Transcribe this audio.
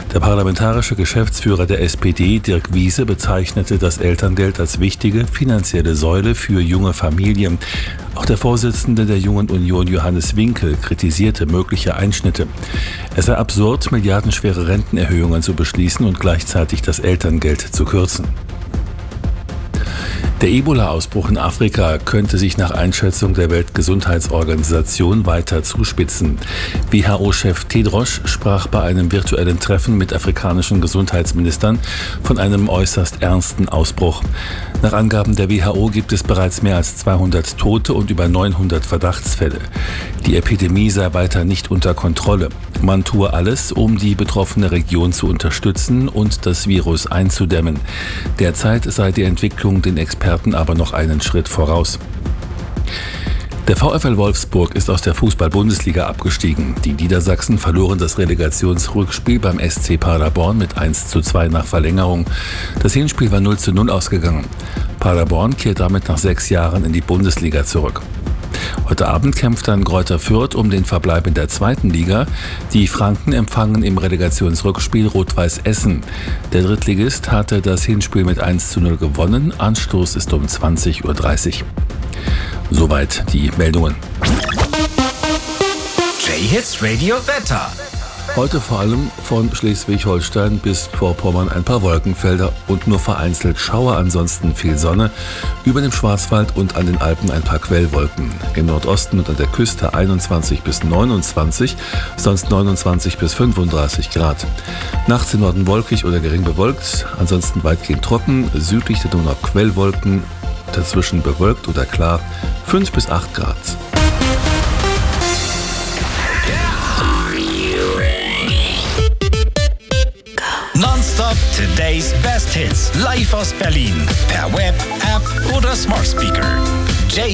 Der parlamentarische Geschäftsführer der SPD, Dirk Wiese, bezeichnete das Elterngeld als wichtige finanzielle Säule für junge Familien. Auch der Vorsitzende der Jungen Union, Johannes Winkel, kritisierte mögliche Einschnitte. Es sei absurd, milliardenschwere Rentenerhöhungen zu beschließen und gleichzeitig das Elterngeld zu kürzen. Der Ebola-Ausbruch in Afrika könnte sich nach Einschätzung der Weltgesundheitsorganisation weiter zuspitzen. WHO-Chef Tedros sprach bei einem virtuellen Treffen mit afrikanischen Gesundheitsministern von einem äußerst ernsten Ausbruch. Nach Angaben der WHO gibt es bereits mehr als 200 Tote und über 900 Verdachtsfälle. Die Epidemie sei weiter nicht unter Kontrolle. Man tue alles, um die betroffene Region zu unterstützen und das Virus einzudämmen. Derzeit sei die Entwicklung den Experten aber noch einen Schritt voraus. Der VfL Wolfsburg ist aus der Fußball-Bundesliga abgestiegen. Die Niedersachsen verloren das Relegationsrückspiel beim SC Paderborn mit 1:2 nach Verlängerung. Das Hinspiel war 0:0 ausgegangen. Paderborn kehrt damit nach 6 Jahren in die Bundesliga zurück. Heute Abend kämpft dann Greuther Fürth um den Verbleib in der 2. Liga. Die Franken empfangen im Relegationsrückspiel Rot-Weiß Essen. Der Drittligist hatte das Hinspiel mit 1:0 gewonnen. Anstoß ist um 20:30 Uhr. Soweit die Meldungen. J-Hits Radio Wetter. Heute vor allem von Schleswig-Holstein bis Vorpommern ein paar Wolkenfelder und nur vereinzelt Schauer, ansonsten viel Sonne. Über dem Schwarzwald und an den Alpen ein paar Quellwolken. Im Nordosten und an der Küste 21 bis 29, sonst 29 bis 35 Grad. Nachts im Norden wolkig oder gering bewölkt, ansonsten weitgehend trocken. Südlich der Donau Quellwolken, dazwischen bewölkt oder klar, 5 bis 8 Grad. Nonstop Today's Best Hits live aus Berlin per Web, App oder Smart Speaker.